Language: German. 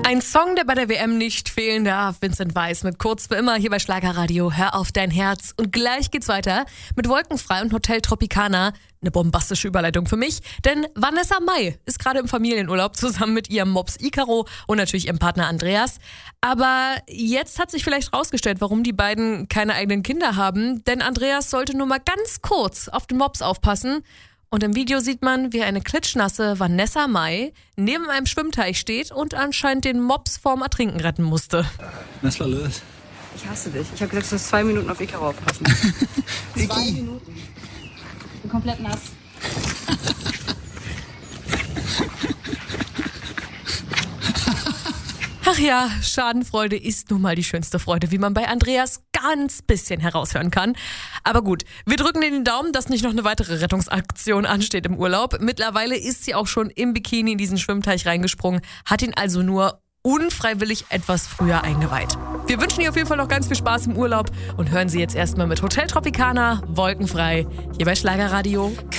Ein Song, der bei der WM nicht fehlen darf. Vincent Weiss mit Kurz für immer hier bei Schlagerradio. Hör auf dein Herz. Und gleich geht's weiter mit Wolkenfrei und Hotel Tropicana. Eine bombastische Überleitung für mich, denn Vanessa Mai ist gerade im Familienurlaub zusammen mit ihrem Mops Icaro und natürlich ihrem Partner Andreas. Aber jetzt hat sich vielleicht rausgestellt, warum die beiden keine eigenen Kinder haben, denn Andreas sollte nur mal ganz kurz auf den Mops aufpassen. Und im Video sieht man, wie eine klitschnasse Vanessa Mai neben einem Schwimmteich steht und anscheinend den Mops vorm Ertrinken retten musste. Was war los? Ich hasse dich. Ich habe gesagt, du sollst 2 Minuten auf Icaro aufpassen. 2 Minuten. Ich bin komplett nass. Ach ja, Schadenfreude ist nun mal die schönste Freude, wie man bei Andreas ganz bisschen heraushören kann. Aber gut, wir drücken den Daumen, dass nicht noch eine weitere Rettungsaktion ansteht im Urlaub. Mittlerweile ist sie auch schon im Bikini in diesen Schwimmteich reingesprungen, hat ihn also nur unfreiwillig etwas früher eingeweiht. Wir wünschen ihr auf jeden Fall noch ganz viel Spaß im Urlaub und hören Sie jetzt erstmal mit Hotel Tropicana, Wolkenfrei, hier bei Schlagerradio.